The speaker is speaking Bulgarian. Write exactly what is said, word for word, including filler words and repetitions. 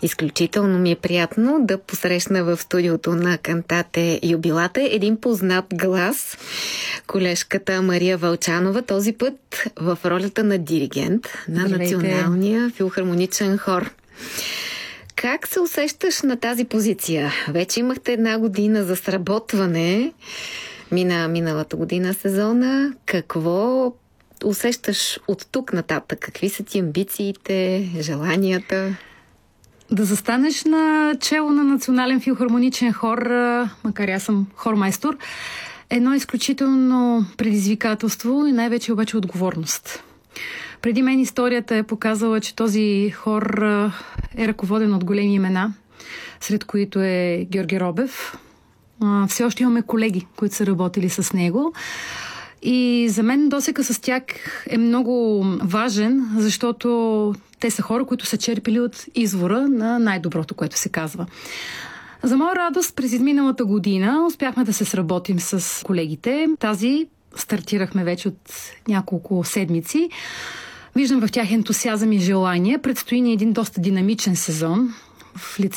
Изключително ми е приятно да посрещна в студиото на Кантате Юбилате един познат глас, колежката Мария Вълчанова, този път в ролята на диригент на Здравейте. Националния филхармоничен хор. Как се усещаш на тази позиция? Вече имахте една година за сработване. Мина миналата година сезона. Какво усещаш от тук нататък? Какви са ти амбициите, желанията? Да застанеш на чело на Национален филхармоничен хор, макар аз съм хормайстор, едно изключително предизвикателство и най-вече обаче отговорност. Преди мен историята е показала, че този хор е ръководен от големи имена, сред които е Георги Робев. Все още имаме колеги, които са работили с него. И за мен досега с тях е много важен, защото те са хора, които са черпили от извора на най-доброто, което се казва. За моя радост, през изминалата година успяхме да се сработим с колегите. Тази стартирахме вече от няколко седмици. Виждам в тях ентусиазъм и желание. Предстои ни един доста динамичен сезон в лице